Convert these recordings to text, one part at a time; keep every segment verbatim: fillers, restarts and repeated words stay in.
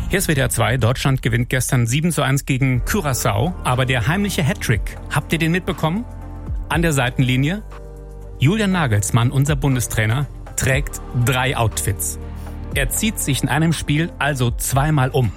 Hier ist W D R zwei. Deutschland gewinnt gestern sieben zu eins gegen Curaçao. Aber der heimliche Hattrick, habt ihr den mitbekommen? An der Seitenlinie, Julian Nagelsmann, unser Bundestrainer, trägt drei Outfits. Er zieht sich in einem Spiel also zweimal um.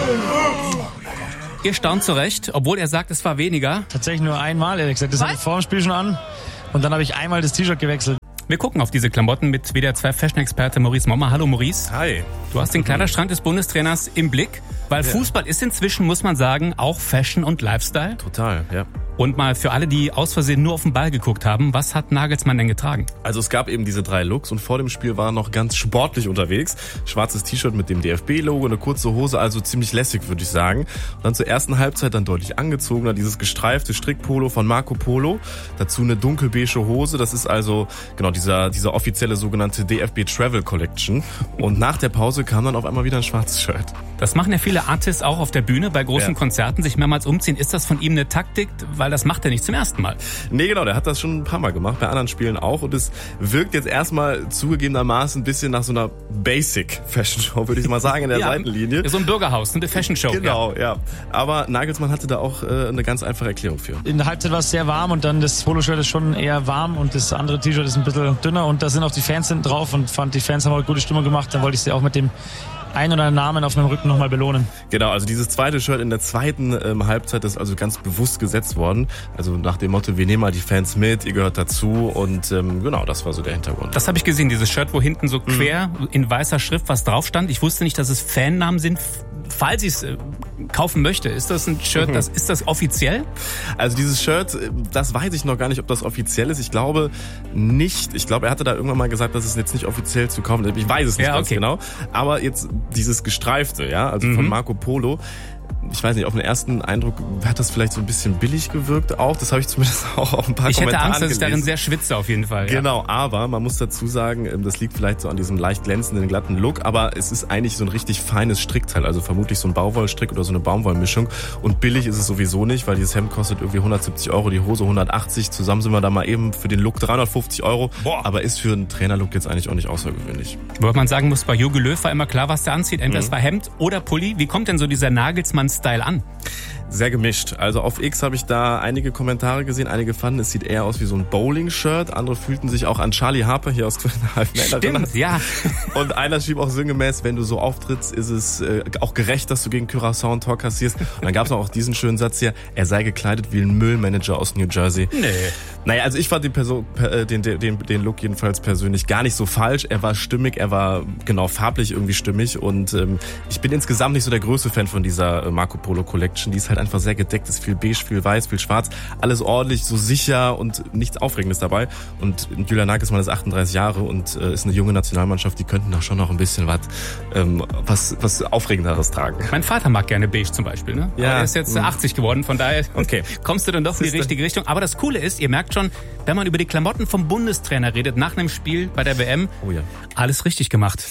Ihr staunt zu Recht, obwohl er sagt, es war weniger. Tatsächlich nur einmal, ehrlich gesagt. Das hatte ich vor dem Spiel schon an. Und dann habe ich einmal das T-Shirt gewechselt. Wir gucken auf diese Klamotten mit W D R zwei Fashion-Experte Maurice Mommer. Hallo Maurice. Hi. Du hast den Kleiderschrank des Bundestrainers im Blick, weil ja. Fußball ist inzwischen, muss man sagen, auch Fashion und Lifestyle. Total, ja. Und mal für alle, die aus Versehen nur auf den Ball geguckt haben, was hat Nagelsmann denn getragen? Also es gab eben diese drei Looks und vor dem Spiel war er noch ganz sportlich unterwegs. Schwarzes T-Shirt mit dem D F B-Logo, eine kurze Hose, also ziemlich lässig, würde ich sagen. Und dann zur ersten Halbzeit dann deutlich angezogener, dieses gestreifte Strickpolo von Marco Polo. Dazu eine dunkelbeige Hose, das ist also genau dieser, dieser offizielle sogenannte D F B Travel Collection. Und nach der Pause kam dann auf einmal wieder ein schwarzes Shirt. Das machen ja viele Artists auch auf der Bühne, bei großen ja. Konzerten, sich mehrmals umziehen. Ist das von ihm eine Taktik? Weil das macht er nicht zum ersten Mal. Nee, genau, der hat das schon ein paar Mal gemacht, bei anderen Spielen auch. Und es wirkt jetzt erstmal zugegebenermaßen ein bisschen nach so einer Basic-Fashion-Show, würde ich mal sagen, in der ja, Seitenlinie. So ein Bürgerhaus, eine Fashion-Show. Genau, ja. ja. Aber Nagelsmann hatte da auch äh, eine ganz einfache Erklärung für. In der Halbzeit war es sehr warm und dann das Poloshirt ist schon eher warm und das andere T-Shirt ist ein bisschen dünner und da sind auch die Fans hinten drauf und fand, die Fans haben auch gute Stimmung gemacht. Dann wollte ich sie auch mit dem ein oder Namen auf meinem Rücken nochmal belohnen. Genau, also dieses zweite Shirt in der zweiten ähm, Halbzeit ist also ganz bewusst gesetzt worden. Also nach dem Motto, wir nehmen mal die Fans mit, ihr gehört dazu und ähm, genau, das war so der Hintergrund. Das habe ich gesehen, dieses Shirt, wo hinten so quer mhm. in weißer Schrift was drauf stand. Ich wusste nicht, dass es Fannamen sind. Falls ich es äh, kaufen möchte, ist das ein Shirt, das, ist das offiziell? Also dieses Shirt, das weiß ich noch gar nicht, ob das offiziell ist. Ich glaube nicht. Ich glaube, er hatte da irgendwann mal gesagt, dass es jetzt nicht offiziell zu kaufen ist. Ich weiß es nicht ja, ganz okay. genau. Aber jetzt dieses gestreifte, ja, also mhm. von Marco Polo. Ich weiß nicht, auf den ersten Eindruck hat das vielleicht so ein bisschen billig gewirkt auch. Das habe ich zumindest auch auf ein paar ich Kommentaren gelesen. Ich hätte Angst, dass ich darin sehr schwitze auf jeden Fall. Ja. Genau, aber man muss dazu sagen, das liegt vielleicht so an diesem leicht glänzenden, glatten Look, aber es ist eigentlich so ein richtig feines Strickteil, also vermutlich so ein Baumwollstrick oder so eine Baumwollmischung. Und billig ist es sowieso nicht, weil dieses Hemd kostet irgendwie hundertsiebzig Euro, die Hose hundertachtzig. Zusammen sind wir da mal eben für den Look dreihundertfünfzig Euro. Boah. Aber ist für einen Trainerlook jetzt eigentlich auch nicht außergewöhnlich. Wobei man sagen muss, bei Jogi Löw war immer klar, was der anzieht. Entweder mhm. es war Hemd oder Pulli. Wie kommt denn so dieser Nagelsmann-Style an? Sehr gemischt. Also auf X habe ich da einige Kommentare gesehen. Einige fanden, es sieht eher aus wie so ein Bowling-Shirt. Andere fühlten sich auch an Charlie Harper hier aus Twinhalf Männer. Stimmt, ja. Und einer schrieb auch sinngemäß, wenn du so auftrittst, ist es äh, auch gerecht, dass du gegen Curaçao ein Tor kassierst. Und dann gab es auch diesen schönen Satz hier, er sei gekleidet wie ein Müllmanager aus New Jersey. Nee. Naja, also ich fand den, Person, den, den, den Look jedenfalls persönlich gar nicht so falsch. Er war stimmig, er war genau farblich irgendwie stimmig. Und ähm, ich bin insgesamt nicht so der größte Fan von dieser Marco Polo Collection. Die ist halt einfach sehr gedeckt, ist viel beige, viel weiß, viel schwarz, alles ordentlich, so sicher und nichts Aufregendes dabei. Und Julian Nagelsmann ist achtunddreißig Jahre und äh, ist eine junge Nationalmannschaft, die könnten da schon noch ein bisschen was, ähm, was, was Aufregenderes tragen. Mein Vater mag gerne beige zum Beispiel, ne? Ja. Aber er ist jetzt äh, achtzig geworden, von daher okay. kommst du dann doch in die richtige Richtung. Aber das Coole ist, ihr merkt schon, wenn man über die Klamotten vom Bundestrainer redet, nach einem Spiel bei der W M, oh ja. alles richtig gemacht.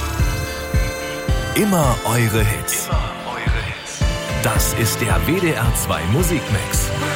Immer eure Hits. Immer eure Hits. Das ist der W D R zwei Musikmix.